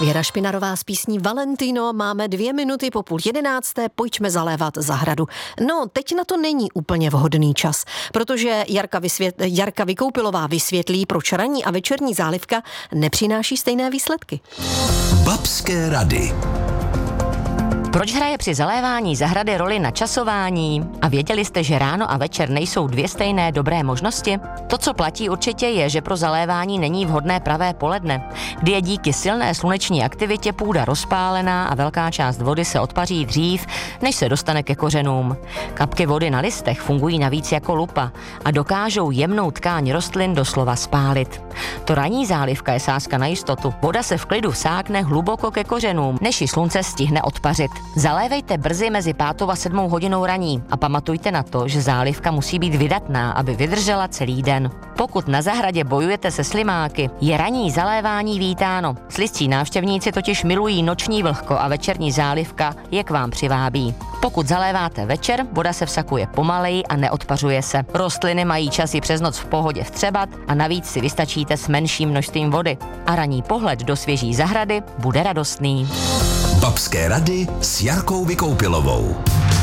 Věra Špinarová s písní Valentino. Máme 2 minuty po 10:30, pojďme zalévat zahradu. No, teď na to není úplně vhodný čas, protože Jarka Vykoupilová vysvětlí, proč ranní a večerní zálivka nepřináší stejné výsledky. Babské rady. Proč hraje při zalévání zahrady roli načasování? A věděli jste, že ráno a večer nejsou 2 stejné dobré možnosti? To, co platí určitě, je, že pro zalévání není vhodné pravé poledne, kdy je díky silné sluneční aktivitě půda rozpálená a velká část vody se odpaří dřív, než se dostane ke kořenům. Kapky vody na listech fungují navíc jako lupa a dokážou jemnou tkáň rostlin doslova spálit. To ranní zálivka je sázka na jistotu. Voda se v klidu vsákne hluboko ke kořenům, než ji slunce stihne odpařit. Zalévejte brzy mezi 5. a 7. hodinou raní a pamatujte na to, že zálivka musí být vydatná, aby vydržela celý den. Pokud na zahradě bojujete se slimáky, je ranní zalévání vítáno. Slizcí návštěvníci totiž milují noční vlhko a večerní zálivka je k vám přivábí. Pokud zaléváte večer, voda se vsakuje pomaleji a neodpařuje se. Rostliny mají čas i přes noc v pohodě vstřebat a navíc si vystačíte s menším množstvím vody. A ranní pohled do svěží zahrady bude radostný. Babské rady s Jarkou Vykoupilovou.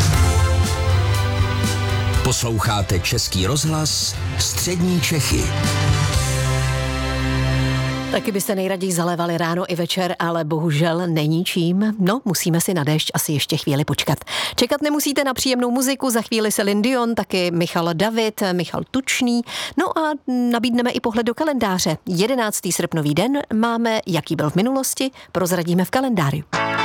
Posloucháte Český rozhlas Střední Čechy. Taky byste nejraději zalévali ráno i večer, ale bohužel není čím. No, musíme si na déšť asi ještě chvíli počkat. Čekat nemusíte na příjemnou muziku, za chvíli Celine Dion, taky Michal David, Michal Tučný. No a nabídneme i pohled do kalendáře. 11. srpnový den máme, jaký byl v minulosti, prozradíme v kalendáři.